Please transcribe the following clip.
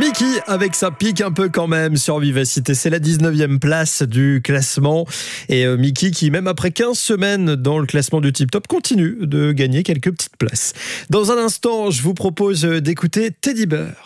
Mickey avec sa pique un peu quand même sur Vivacité. C'est la 19e place du classement. Et Mickey qui, même après 15 semaines dans le classement du Tip Top, continue de gagner quelques petites places. Dans un instant, je vous propose d'écouter Teddy Bear.